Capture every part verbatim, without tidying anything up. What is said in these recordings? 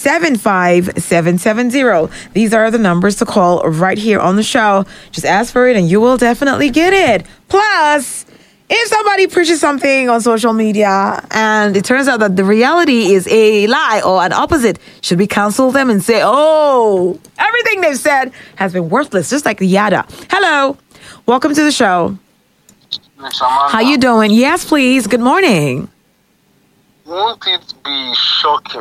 seven five seven seven zero. These are the numbers to call right here on the show. Just ask for it and you will definitely get it. Plus, if somebody preaches something on social media and it turns out that the reality is a lie or an opposite, should we counsel them and say, oh, everything they've said has been worthless, just like the Yada. Hello. Welcome to the show. How you doing? Yes, please. Good morning. Won't it be shocking?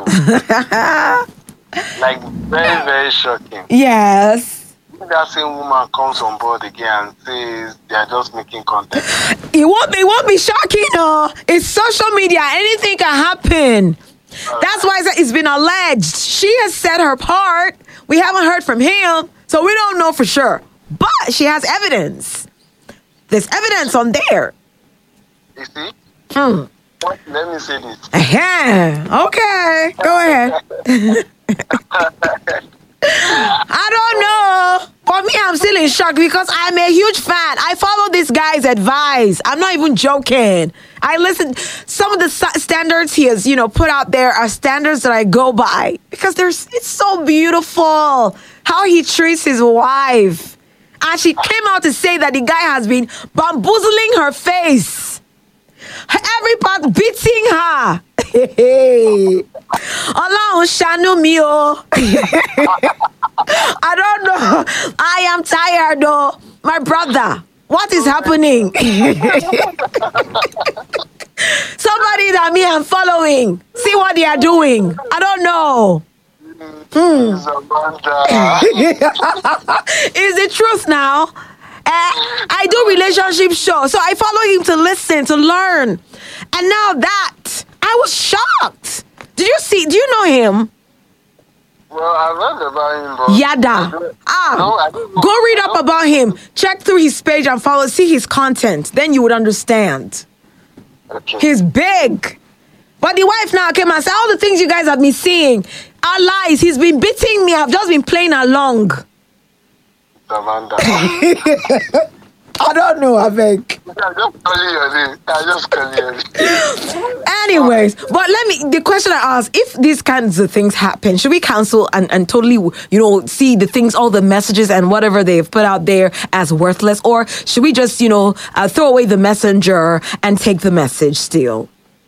Like, very, very shocking. Yes. If that same woman comes on board again and says they are just making content. It won't be, it won't be shocking, no. It's social media. Anything can happen. Uh, That's why it's been alleged. She has said her part. We haven't heard from him, so we don't know for sure. But she has evidence. There's evidence on there. You see? Hmm. What? Let me say this. Uh-huh. Okay. Go ahead. I don't know. For me, I'm still in shock because I'm a huge fan. I follow this guy's advice. I'm not even joking. I listen. Some of the standards he has, you know, put out there are standards that I go by because there's. It's so beautiful how he treats his wife. And she came out to say that the guy has been bamboozling her face. Every part beating her. Allah shanu mi o. I don't know. I am tired though. My brother, what is happening? Somebody that me I'm following. See what they are doing. I don't know. Hmm. Is the truth now? Uh, I do relationship shows, so I follow him to listen, to learn. And now that, I was shocked. Did you see, do you know him? Well, I read about him. Yada. Ah, no, I don't know. Go read up about him. Check through his page and follow, see his content. Then you would understand. Okay. He's big. But the wife now came and said, all the things you guys have been seeing are lies. He's been beating me. I've just been playing along. Amanda. I don't know, I think. I just call you your name. I just call you your name. Anyways, but let me, the question I asked, if these kinds of things happen, should we cancel and, and totally, you know, see the things, all the messages and whatever they've put out there as worthless? Or should we just, you know, uh, throw away the messenger and take the message still?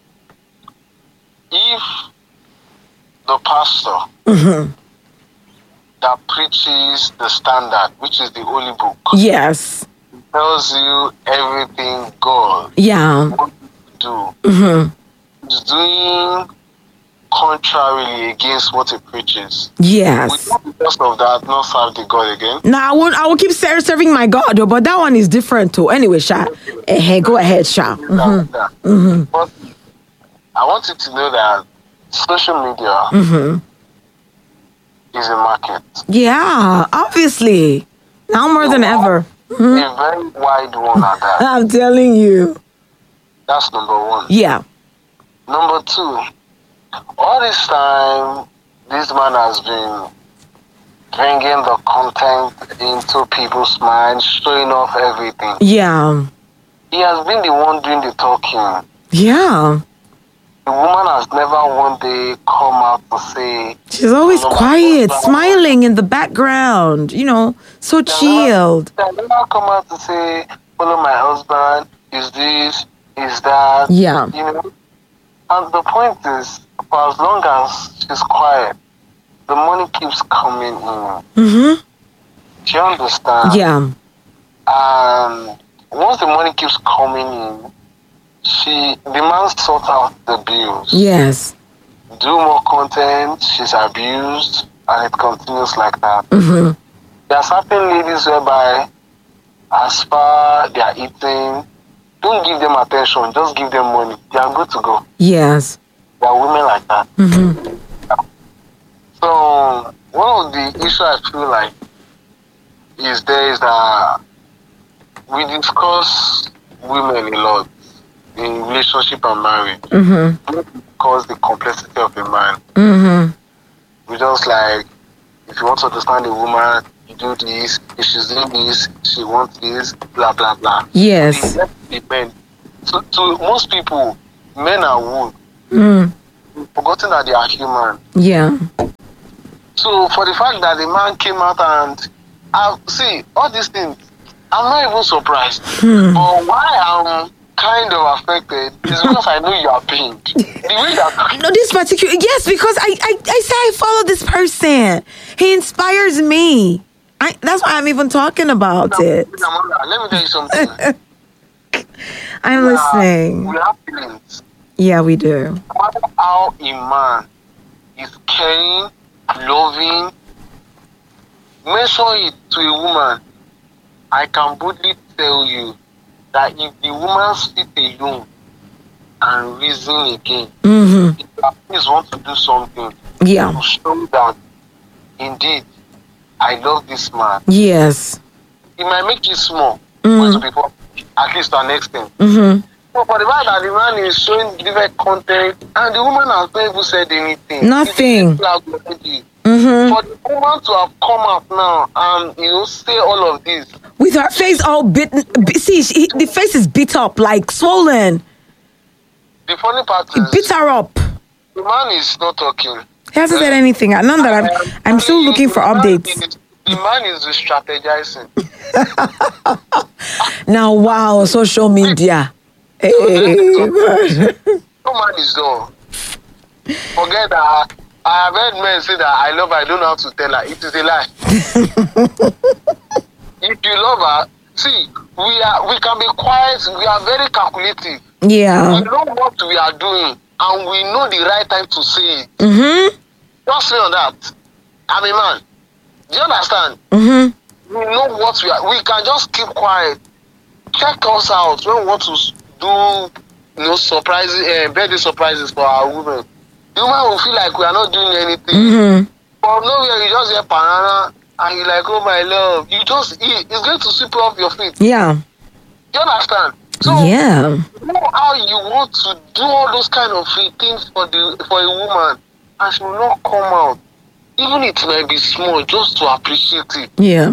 If the pastor Mm-hmm. that preaches the standard, which is the Holy Book, Yes. tells you everything God Yeah. wants you to do, Mm-hmm. is doing contrarily against what he preaches. Yes. We don't, because of that, not serve the God again. Now, I won't, I will keep ser- serving my God, though, but that one is different too. Anyway, Sha. Eh, hey, go ahead, Sha. Mm-hmm. Mm-hmm. But I want you to know that social media Mm-hmm. is a market. Yeah, obviously. Now more than ever. A very wide one at that. I'm telling you. That's number one. Yeah. Number two, all this time, this man has been bringing the content into people's minds, showing off everything. Yeah. He has been the one doing the talking. Yeah. The woman has never one day come out to say... She's always you know, quiet, my smiling in the background, you know, so chilled. She has never come out to say, follow my husband, is this, is that. Yeah. You know? And the point is, for as long as she's quiet, the money keeps coming in. Mm-hmm. Do you understand? Yeah. And once the money keeps coming in, she demands sort out the bills. Yes. Do more content, she's abused, and it continues like that. Mm-hmm. There are certain ladies whereby, as far they are eating, don't give them attention, just give them money. They are good to go. Yes. There are women like that. Mm-hmm. So, one of the issues I feel like is there is that we discuss women a lot in relationship and marriage. Mm-hmm. Because the complexity of a man. Mm-hmm. We just like, if you want to understand a woman, you do this. If she's doing this, she wants this, blah, blah, blah. Yes. The men. So, to most people, men are wood. Mm. Forgotten that they are human. Yeah. So for the fact that the man came out and uh, see all these things, I'm not even surprised. Hmm. But why I'm kind of affected is because I know you are pained. The way that No, this particular yes, because I I, I say I follow this person. He inspires me. I, that's why I'm even talking about it. Let me tell you something. I'm We are- listening. We have feelings. Yeah, we do. No matter how a man is caring, loving, mention it to a woman, I can boldly tell you that if the woman sit alone and reason again, Mm-hmm. if at least want to do something Yeah. to show that indeed I love this man, Yes. it might make it small, Mm. but to be for- at least to an extent. Mm-hmm. But for the fact that the man is showing different content and the woman has not even said anything. Nothing. It's already. Mm-hmm. For the woman to have come out now and you know say all of this, With her face all bitten. b- See, she, the face is beat up, like swollen. the funny part It is beat her up. the man is not talking. He hasn't said anything. None that I'm. I'm still looking for The man updates. is- The man is strategizing. Now, wow, social media. Hey, No man is dull. Forget that. I have heard men say that I love her, I don't know how to tell her. It is a lie. If you love her, see, we are we can be quiet, we are very calculative. We yeah. know what we are doing and we know the right time to say it. Mm-hmm. Just say on that. I'm a man. Do you understand? Mm-hmm. We know what we are. We can just keep quiet. Check us out when we want to s- do, you know, surprises, uh, birthday surprises for our women. The woman will feel like we are not doing anything. Mm-hmm. From nowhere, you just hear banana and you're like, oh my love. You just, it- it's going to sweep you off your feet. Yeah. Do you understand? So, Yeah. you know how you want to do all those kind of things for the for a woman and she will not come out. Even it might be small, just to appreciate it. Yeah.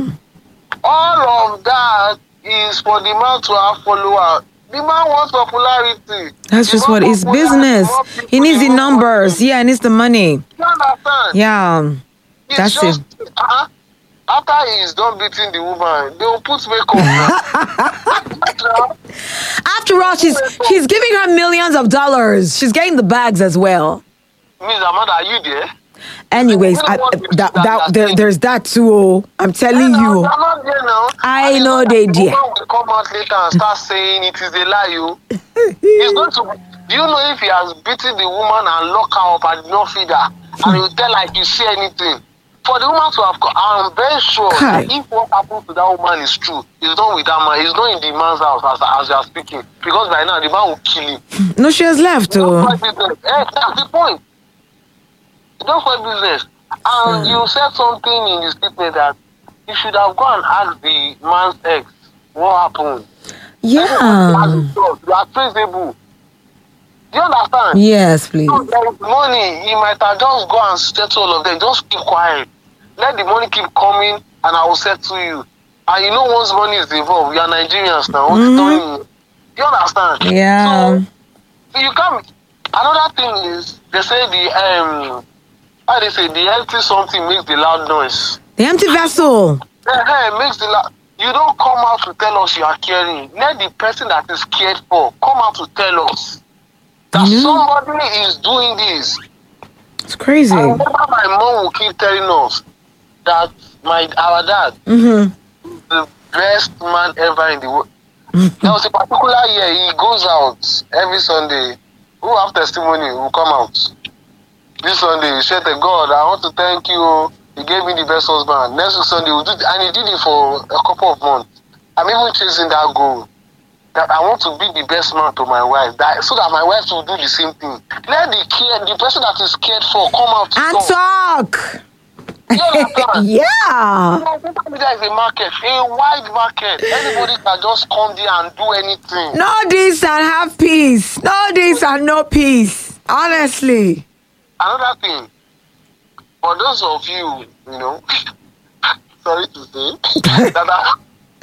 All of that is for the man to have followers. The man wants popularity. That's The just more what his popular, business. the more people, He needs the more numbers. money. Yeah, he needs the money. You understand? Yeah. It's that's just, Uh-huh. After he is done beating the woman, they will put makeup now. After all, she's she's giving her millions of dollars. She's getting the bags as well. Miss Amanda, are you there? Anyways, I, that, that, there, there's that too. oh. I'm telling Yeah, you. I'm not there now. I And know the they woman did. will come out later and start saying it is a lie. You. He's going to. Do you know if he has beaten the woman and locked her up and did not feed her, and he will tell like you see anything? For the woman to have, co- I'm very sure Kai. that if what happens to that woman is true, it's not with that man. It's not in the man's house as as you are speaking, because by now the man will kill him. No, she has left. Don't Oh. spoil business. Eh, that's the point. Don't spoil business. And you said something in the statement that you should have gone and asked the man's ex what happened. Yeah. You are traceable. Do you understand? Yes, please. So there is money. He might have just go and settle all of them. Just keep quiet. Let the money keep coming and I will settle you. And you know once money is involved, we are Nigerians now. Mhm. Do you understand? Yeah. So you can't. Another thing is they say the um how they say the empty something makes the loud noise. The empty vessel. Eh, eh, makes the loud. You don't come out to tell us you are caring. Let the person that is cared for come out to tell us that Mhm. somebody is doing this. It's crazy. I remember my mom will keep telling us that my our dad Mm-hmm. is the best man ever in the world. There was a particular year he goes out every Sunday. Who have testimony will come out. This Sunday, he said to God, I want to thank you. He gave me the best husband. Next Sunday, we'll do it. And he did it for a couple of months. I'm even chasing that goal. That I want to be the best man to my wife. That so that my wife will do the same thing. Let the care, the person that is cared for come out to And talk. You understand? Yeah. You know, social media is a market, a wide market. Anybody can just come there and do anything. No this and have peace. No this and no peace. Honestly. Another thing, for those of you, you know, sorry to say, that are,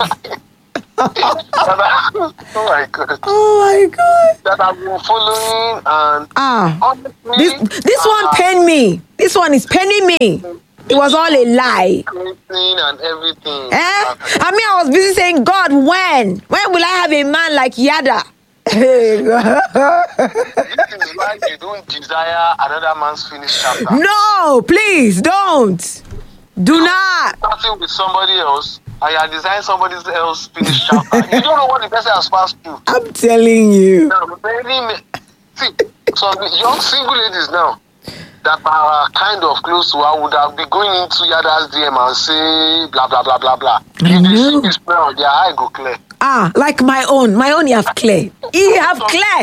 that are, oh my God, Oh my God. that have been following and Ah. honestly, This this one uh, pain me. This one is paining me. It was all a lie. Everything and everything. Eh? I mean, I was busy saying, God, when? When will I have a man like Yada? This is why you don't desire another man's finished chapter. No, please don't. Do not. Starting with somebody else, and you are designing somebody else's finished chapter. You don't know what the person has passed through. I'm telling you. Now, very, see, some young single ladies now that are kind of close to her would have been going into Yada's D M and say blah blah blah blah blah. I If they know. see this now, their eye go clear. Ah, like my own. My own, you have clear. You have clear.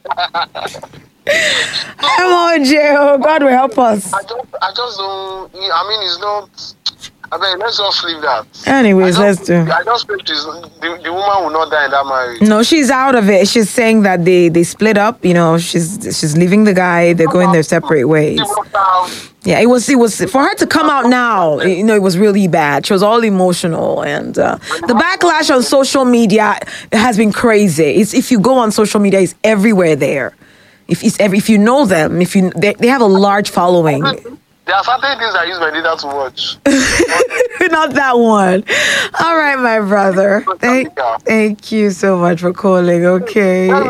Come on, Joe. God will help us. I just, I just don't. I mean, it's not. I mean, let's just leave that. Anyways, I let's just, do. I just think she's, the, the woman will not die in that marriage. No, she's out of it. She's saying that they they split up. You know, she's she's leaving the guy. They're going their separate ways. She walked out. Yeah, it was it was for her to come out now. You know, it was really bad. She was all emotional, and uh, the backlash on social media has been crazy. It's if you go on social media, it's everywhere there. If it's every if you know them, if you they, they have a large following. There are certain things I use my data to watch. Not that one. All right, my brother. Thank, thank you so much for calling. Okay. M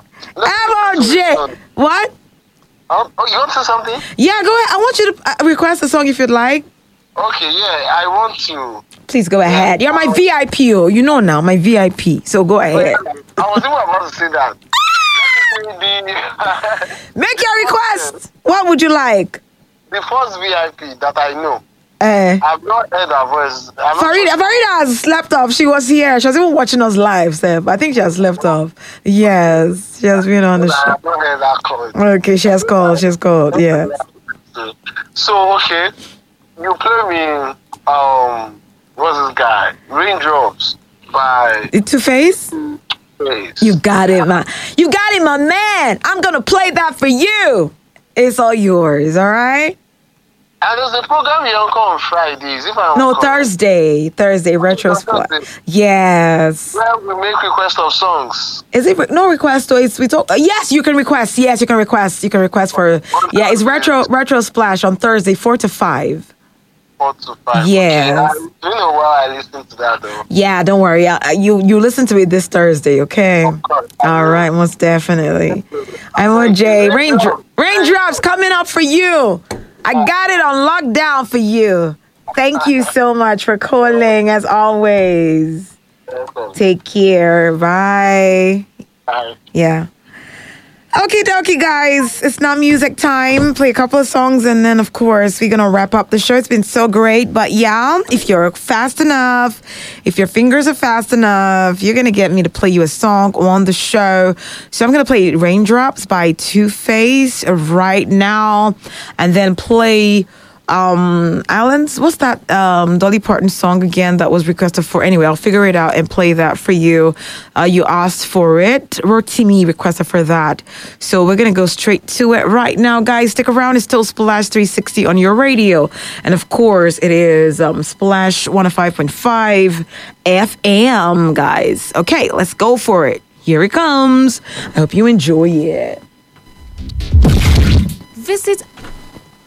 O J. What? Um, oh, you want to say something? Yeah, go ahead. I want you to uh, request a song if you'd like. Okay, yeah, I want to. Please go ahead. You're my V I P. Oh, you know now, my V I P. So go ahead. I was even about to say that. Let me say the, Make your request. What would you like? the first V I P that I know. Uh, I've not heard her voice. I'm not Farida, sure- Farida has slept off. She was here. She was even watching us live, Seb. I think she has slept off. Yes, she has been on the I show. have not heard that call. Okay, she has called. She has called. Yes. So, okay, you play me, um, what's this guy? Raindrops by Two Face. Face. You got it, man. You got it, my man. I'm gonna play that for you. It's all yours. All right. And there's a program you don't call on Fridays. If I'm No, correct. Thursday. Thursday retro spot. Thursday. Yes. Where we make requests of songs. Is it re- no request? Or it's we talk. Uh, yes, you can request. Yes, you can request. You can request for. Yeah, it's retro retro splash on Thursday, four to five. Four to five. Yes. Okay. I, you know why I listen to that though. Yeah, don't worry. Uh, you you listen to it this Thursday, okay? All right, most definitely. I'm on Jay. Raindro- raindrops coming up for you. I got it on lockdown for you. Thank you so much for calling, as always. Take care. Bye. Bye. Yeah. Okay, dokie, guys. It's now music time. Play a couple of songs, and then, of course, we're going to wrap up the show. It's been so great. But, yeah, if you're fast enough, if your fingers are fast enough, you're going to get me to play you a song on the show. So I'm going to play Raindrops by Two Face right now, and then play... Um, Alan's, what's that um, Dolly Parton song again that was requested for? Anyway, I'll figure it out and play that for you. Uh, you asked for it. Rotimi requested for that. So we're going to go straight to it right now, guys. Stick around. It's still Splash three sixty on your radio. And of course, it is um, Splash one oh five point five F M, guys. Okay, let's go for it. Here it comes. I hope you enjoy it. Visit